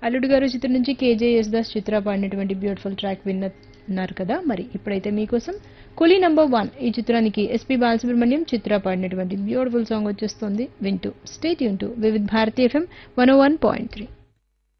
అల్లుడు గారు చిత్రం నుంచి కేజే యేసుదాస్ చిత్ర పాడినటువంటి బ్యూటిఫుల్ ట్రాక్ విన్నారు కదా. మరి ఇప్పుడైతే మీకోసం కూలీ నంబర్ 1 ఈ చిత్రానికి ఎస్పీ బాలసుబ్రహ్మణ్యం చిత్ర పాడినటువంటి బ్యూటిఫుల్ సాంగ్ వచ్చేస్తుంది. వింటూ stay tune to Vividh Bharati FM 101.3.